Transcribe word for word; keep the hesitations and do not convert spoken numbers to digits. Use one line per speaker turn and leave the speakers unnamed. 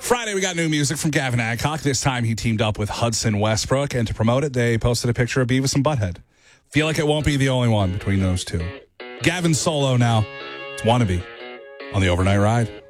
Friday, we got new music from Gavin Adcock. This time he teamed up with Hudson Westbrook, and to promote it, they posted a picture of Beavis and Butthead. Feel like it won't be the only one between those two. Gavin's solo now. It's Wannabe on the Overnight Ride.